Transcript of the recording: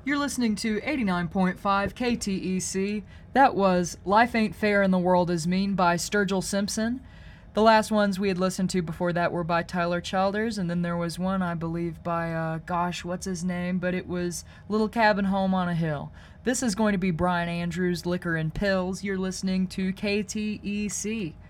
You're listening to 89.5 KTEC. That was Life Ain't Fair and the World Is Mean by Sturgill Simpson. The last ones we had listened to before that were by Tyler Childers, and then there was one, I believe, by, what's his name? But it was Little Cabin Home on a Hill. This is going to be Brian Andrews, Liquor and Pills. You're listening to KTEC.